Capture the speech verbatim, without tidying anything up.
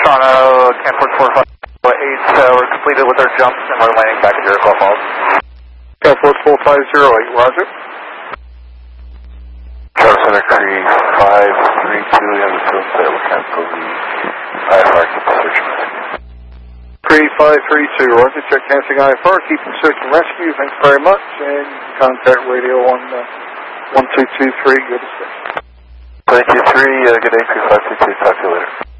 Toronto, Canport four five eight, uh, we're completed with our jumps and we're landing back at Iroquois Falls. Canport four five zero eight, roger. Toronto Center Cree five three two, we have the field set, we'll cancel the I F R, keep the search and rescue. Cree five three two, roger, check canceling I F R, keep the search and rescue, thanks very much, and contact radio on uh, one two two three, go to station. Thank you, three, uh, good day, Cree five three two, talk to you later.